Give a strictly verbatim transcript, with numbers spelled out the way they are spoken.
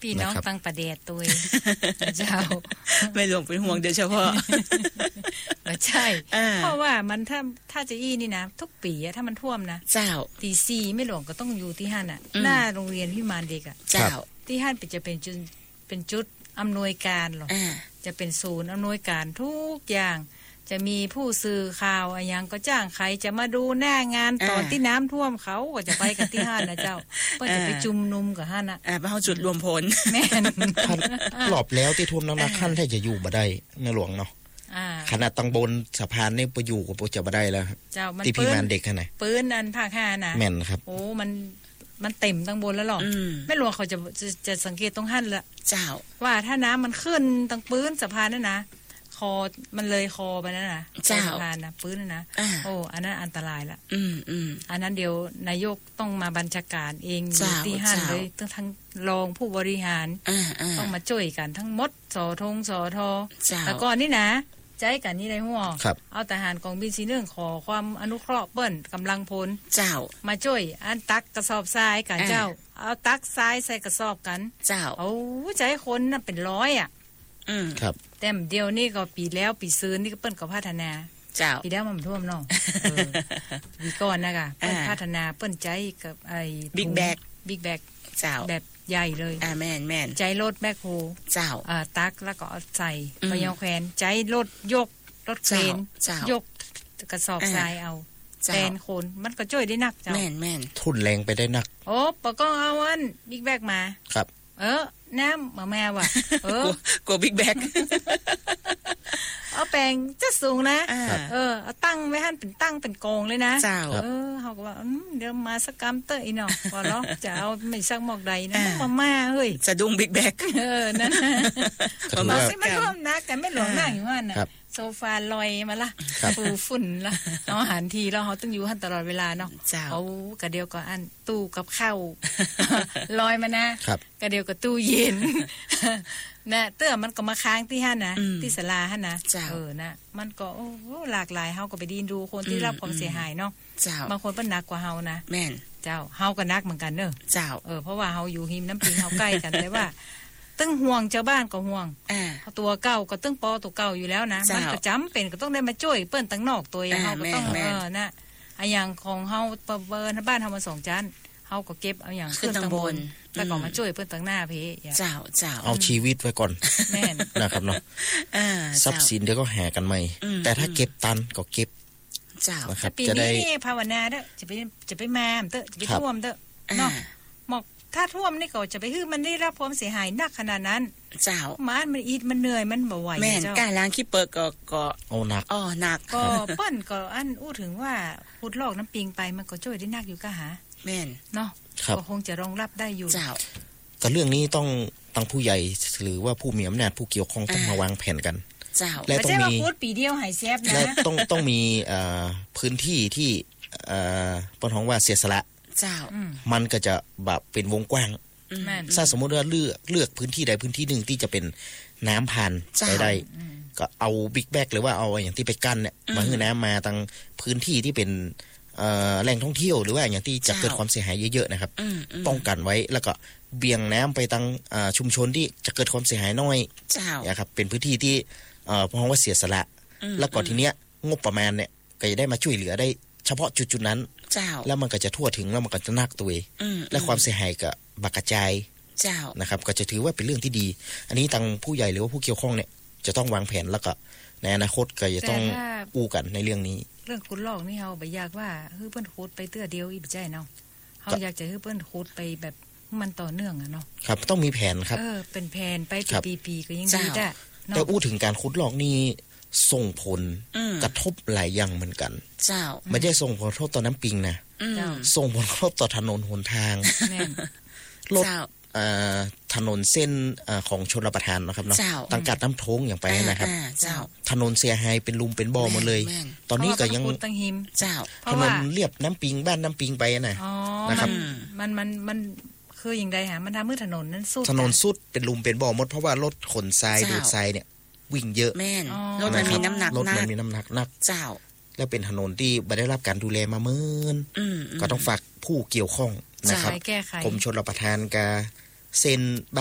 พี่น้องตั้งประเดดตัวเจ้าไม่หลวงเป็นห่วงโดยเฉพาะไม่ใช่เพราะว่ามันถ้าถ้าจะอี้นี่นะทุกปีถ้ามันท่วมนะเจ้าตีสี่ไม่หลวงก็ต้องอยู่ที่ห้านอ่ะหน้าโรงเรียนพิมานเด็กอ่ะเจ้าที่ห้านเป็นจะเป็นจุดเป็นจุดอำนวยการหรอจะเป็นศูนย์อำนวยการทุกอย่างจะมีผู้สื่อข่าวอะไรยังก็จ้างใครจะมาดูหน้างานตอนที่น้ำท่วมเขาก็จะไปกันที่ห้านนะเจ้าเพื่อจะไปจุ่มนุมกับห้านอ่ะอ่าไปเอาจุดรวมพลแม่นรอบแล้วที่ท่วมนักๆขั้นถ้าจะอยู่บ่ได้ในหลวงเนาะขนาดตังบนสะพานนี่ไปอยู่ก็จะบ่ได้แล้วครับที่พี่มานเด็กขนาดปืนอันภาคห้านะแม่นครับโอ้มันมันเต็มตั้งบนแล้วหรอไม่รู้เขาจะจะสังเกตตรงหั่นละเจ้าว่าถ้าน้ำมันขึ้นตั้งปืนสะพานนั่นนะคอมันเลยคอไปนั่นนะสะพานนะปืนนั่นนะโอ้อันนั้นอันตรายละอืมอืมอันนั้นเดี๋ยวนายกต้องมาบัญชาการเองที่หั่นเลยทั้งทั้งรองผู้บริหารต้องมาช่วยกันทั้งหมดสอทงสอทอแล้วก็นี่นะใจกันนี่ในหัวเอาทหารกองบินสีเนื่องขอความอนุเคราะห์เปิ้นกำลังพลเจ้ามาช่วยอันตักกระสอบทรายกันเจ้าเอาตักทรายใส่กระสอบกันเจ้าโอ้ใจคนน่ะเป็นร้อยอ่ะอืมครับแต่เดียวนี่ก็ปีแล้วปีซื้อนี่ก็เปิ้นก็พัฒนาเจ้าปีแล้วมันท่วมเนาะเออปีก่อนนะกะเปิ้นพัฒนาเปิ้นใจกับไอ้บิ๊กแบกบิ๊กแบกเจ้าแบบใหญ่เลยอ่าแม่นแม่นใจรถแบคโฮเจ้าอ่าตักแล้วก็เอาใส่ไปยองแขวนใจรถยกรถเครนยกกระสอบทรายเอาแทนคนมันก็ช่วยได้นักเจ้าแม่นแม่นทุนแรงไปได้นักโอ้ปะก็เอาอันบิ๊กแบกมาครับเออน้ำมาแม่ว่ะเออกลัวบิ๊กแบกเอาแปลงจะสูงนะเออเอาตั้งไว้หั่นเป็นตั้งเป็นกองเลยนะเออเฮาก็ว่าเดี๋ยวมาสักกำเตออีเนาะว่าเนาะจะเอาไม่สักหมอกใดนะมาม่าเฮ้ยสะดุ้งบิ๊กแบกเออนั่นนะมาสิมันท่วมนะแต่ไม่หลวงนั่งอยู่ว่าน่ะโซฟาลอยมาละฟูฝุ่นละเอาอาหารทีแล้วเฮาต้องอยู่หั่นตลอดเวลาเนาะเอากะเดียวก็อันตู้กับข้าวลอยมานะกะเดียวก็ตู้เย็นนะเตื้อมันก็มาค้างที่หั่นนะที่ศาลาหั่นนะเออนะมันก็โอ้หลากหลายเฮาก็ไปดีนดูคนที่รับความเสียหายเนาะบางคนเพิ่นหนักกว่าเฮานะแม่นเจ้าเฮาก็หนักเหมือนกันเด้อเจ้าเออเพราะว่าเฮาอยู่หิมน้ำปิงเฮาใกล้กันแต่ว่าตึ้งห่วงชาวบ้านก็ห่วงอ่าตัวเก่าก็ตึ้งปอตัวเก่าอยู่แล้วนะมันก็จำเป็นก็ต้องได้มาช่วยเปิ้นตั้งนอกตัวเฮาก็ต้องเออนะอะอย่างของเฮาเปิ้นบ้านเฮามาสองจานเฮาก็เก็บเอาอย่างขึ้นตั้งบนแล้วก็มาช่วยเพิ่นตั้งหน้าเพเจ้าเจ้าเอาชีวิตไว้ก่อนแม่นนะครับเนาะอ่าทรัพย์สินเดี๋ยวก็แห่กันใหม่แต่ถ้าเก็บตันก็เก็บเจ้านะครับจะได้ภาวนาเด้อจะไปจะไปมาเด้อจะไปท่วมเด้อเนาะหมอกถ้าท่วมนี่ก็จะไปฮื้อมันได้รับความเสียหายหนักขนาดนั้นเจ้ามันมันอีดมันเหนื่อยมันบ่ไหวแม่นการล้างขี้เปิกก็ก็โอ้หนักอ๋อหนักก็เปิ้นก็อันอู้ถึงว่าขุดลอกน้ำปิงไปมันก็ช่วยได้นักอยู่ก็หาแม่นเนาะก็คงจะรองรับได้อยู่เจ้าแต่เรื่องนี้ต้องตั้งผู้ใหญ่หรือว่าผู้มีอำนาจผู้เกี่ยวข้องต้องมาวางแผนกันเจ้าและต้องมีปีเดียวหายแซ่บนะและต้องต้องมีเอ่อพื้นที่ที่เอ่อปนท้องว่าเสียสละเจ้ามันก็จะแบบเป็นวงกว้างถ้าสมมติว่าเลือกเลือกพื้นที่ใดพื้นที่หนึ่งที่จะเป็นน้ำผ่านไปได้ก็เอาบิ๊กแบกหรือว่าเอาอย่างที่ไปกั้นเนี่ยมาให้น้ำมาตั้งพื้นที่ที่เป็นแหล่งท่องเที่ยวหรือว่าอย่างที่จะเกิดความเสียหายเยอะๆนะครับป้องกันไว้แล้วก็เบี่ยงน้ำไปตั้งชุมชนที่จะเกิดความเสียหายน้อยนะครับเป็นพื้นที่ที่เพราะว่าเสียสละแล้วก็ทีเนี้ยงบประมาณเนี่ยก็จะได้มาช่วยเหลือได้เฉพาะจุดๆนั้นแล้วมันก็จะทั่วถึงแล้วมันก็จะนักตัวเองและความเสียหายก็บักกระจายนะครับก็จะถือว่าเป็นเรื่องที่ดีอันนี้ทางผู้ใหญ่หรือว่าผู้เกี่ยวข้องเนี่ยจะต้องวางแผนแล้วก็ในอนาคตก็จะต้องอู้กันในเรื่องนี้เรื่องขุดลอกนี่เฮาบ่อยากว่าฮื้อเปิ้นขุดไปเตื้อเดียวอีกบ่ใช่เนาะเฮาอยากจะฮื้อเปิ้นขุดไปแบบมันต่อเนื่องอ่ะเนาะครับต้องมีแผนครับเออเป็นแผนไปปีๆก็ยังดีได้แต่อู้ถึงการขุดลอกนี่ส่งผลกระทบหลายอย่างเหมือนกันเจ้าไม่ใช่ส่งผลกระทบต่อน้ำปิงนะส่งผลกระทบต่อถนนหนทางรถถนนเส้นของชลประทานนะครับเนาะตังกัดน้ำโถงอย่างไปนะครับถนนเสียหายเป็นลุมเป็นบ่อหมดเลยตอนนี้ก็ยังถนนเรียบน้ำปิงบ้านน้ำปิงไปนะนะครับมันมันมันคืออย่างไรฮะมันทำให้ถนนนั้นสุดถนนสุดเป็นลุมเป็นบ่อหมดเพราะว่ารถขนทรายดูดทรายเนี่ยวิ่งเยอะแม่นรถมันมีน้ำหนักรถมันมีน้ำหนักนักเจ้าแล้วเป็นถนนที่ไม่ได้รับการดูแลมาเมินก็ต้องฝากผู้เกี่ยวข้องนะครับกรมชลประทานกับเซ็น